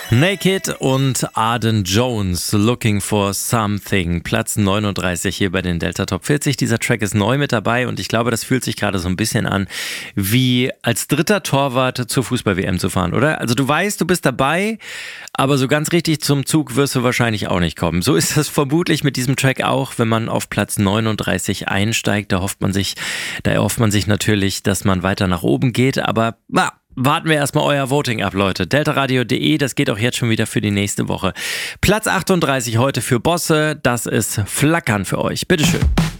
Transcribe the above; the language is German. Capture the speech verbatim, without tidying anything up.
Naked und Arden Jones, Looking for Something, Platz neununddreißig hier bei den Delta Top vierzig. Dieser Track ist neu mit dabei und ich glaube, das fühlt sich gerade so ein bisschen an, wie als dritter Torwart zur Fußball-W M zu fahren, oder? Also du weißt, du bist dabei, aber so ganz richtig zum Zug wirst du wahrscheinlich auch nicht kommen. So ist das vermutlich mit diesem Track auch, wenn man auf Platz neununddreißig einsteigt. Da hofft man sich, da erhofft man sich natürlich, dass man weiter nach oben geht, aber na, warten wir erstmal euer Voting ab, Leute. deltaradio punkt de, das geht auch jetzt schon wieder für die nächste Woche. Platz achtunddreißig heute für Bosse, das ist Flackern für euch. Bitteschön.